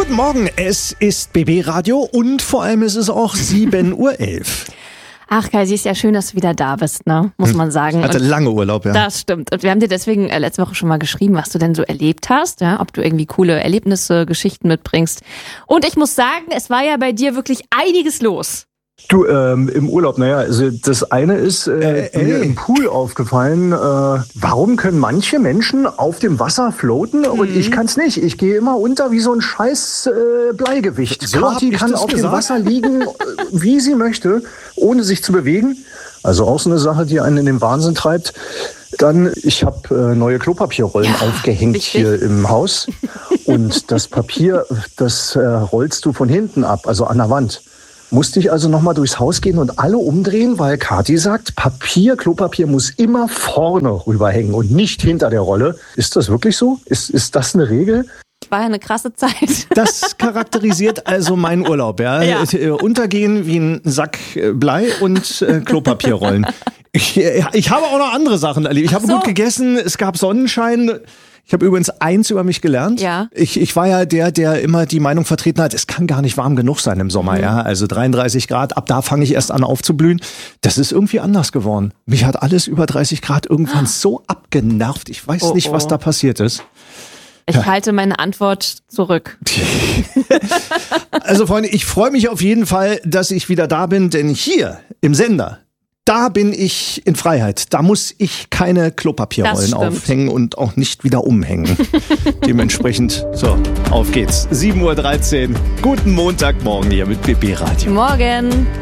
Guten Morgen, es ist BB Radio und vor allem ist es auch 7:11 Uhr. Ach Kai, ist ja schön, dass du wieder da bist, ne? Muss man sagen. Hatte lange Urlaub, ja. Das stimmt. Und wir haben dir deswegen letzte Woche schon mal geschrieben, was du denn so erlebt hast, ja? Ob du irgendwie coole Erlebnisse, Geschichten mitbringst. Und ich muss sagen, es war ja bei dir wirklich einiges los. Du, im Urlaub, also das eine ist mir im Pool aufgefallen, warum können manche Menschen auf dem Wasser floaten und ich kann's nicht. Ich gehe immer unter wie so ein scheiß Bleigewicht. So Kathi kann auf dem Wasser liegen, wie sie möchte, ohne sich zu bewegen. Also auch so eine Sache, die einen in den Wahnsinn treibt. Dann, ich habe neue Klopapierrollen aufgehängt hier im Haus und das Papier, das rollst du von hinten ab, also an der Wand. Musste ich also nochmal durchs Haus gehen und alle umdrehen, weil Kathi sagt, Klopapier muss immer vorne rüberhängen und nicht hinter der Rolle. Ist das wirklich so? Ist das eine Regel? War ja eine krasse Zeit. Das charakterisiert also meinen Urlaub, ja. Untergehen wie ein Sack Blei und Klopapierrollen. Ich habe auch noch andere Sachen erlebt. Ich habe gut gegessen, es gab Sonnenschein. Ich habe übrigens eins über mich gelernt. Ja. Ich war ja der immer die Meinung vertreten hat, es kann gar nicht warm genug sein im Sommer, ja. Also 33 Grad, ab da fange ich erst an aufzublühen. Das ist irgendwie anders geworden. Mich hat alles über 30 Grad irgendwann so abgenervt. Ich weiß nicht, was da passiert ist. Ich halte meine Antwort zurück. Also Freunde, ich freue mich auf jeden Fall, dass ich wieder da bin, denn hier im Sender, da bin ich in Freiheit. Da muss ich keine Klopapierrollen aufhängen und auch nicht wieder umhängen. Dementsprechend, so, auf geht's. 7:13 Uhr. Guten Montagmorgen hier mit BB Radio. Morgen.